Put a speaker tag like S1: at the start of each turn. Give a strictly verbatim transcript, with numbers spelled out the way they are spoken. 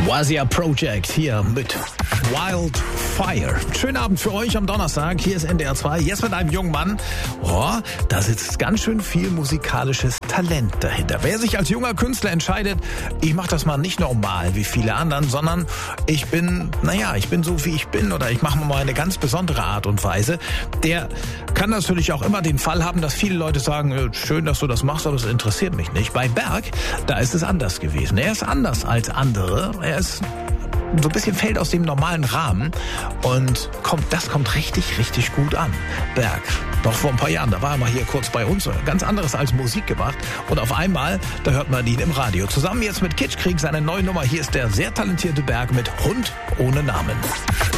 S1: Wazia Project hier mit Wildfire. Schönen Abend für euch am Donnerstag. Hier ist N D R zwei. Jetzt mit einem jungen Mann. Oh, da sitzt ganz schön viel musikalisches Talent dahinter. Wer sich als junger Künstler entscheidet, ich mache das mal nicht normal wie viele anderen, sondern ich bin, naja, ich bin so wie ich bin oder ich mache mal eine ganz besondere Art und Weise, der kann natürlich auch immer den Fall haben, dass viele Leute sagen, schön, dass du das machst, aber das interessiert mich nicht. Bei Berg, da ist es anders gewesen. Er ist anders als andere. Er ist so ein bisschen fällt aus dem normalen Rahmen und kommt, das kommt richtig, richtig gut an. Berg, doch vor ein paar Jahren, da war er mal hier kurz bei uns, ganz anderes als Musik gemacht und auf einmal, da hört man ihn im Radio. Zusammen jetzt mit Kitschkrieg seine neue Nummer, hier ist der sehr talentierte Berg mit Hund ohne Namen.